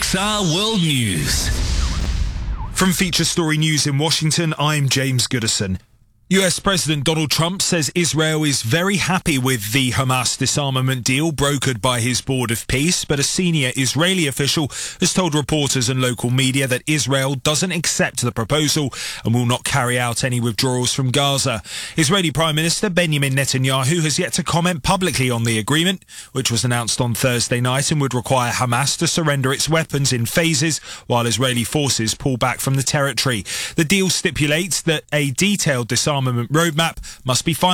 OXR World News. From Feature Story News in Washington, I'm James Goodison. US President Donald Trump says Israel is very happy with the Hamas disarmament deal brokered by his Board of Peace, but a senior Israeli official has told reporters and local media that Israel doesn't accept the proposal and will not carry out any withdrawals from Gaza. Israeli Prime Minister Benjamin Netanyahu has yet to comment publicly on the agreement, which was announced on Thursday night and would require Hamas to surrender its weapons in phases while Israeli forces pull back from the territory. The deal stipulates that a detailed disarmament roadmap must be finalized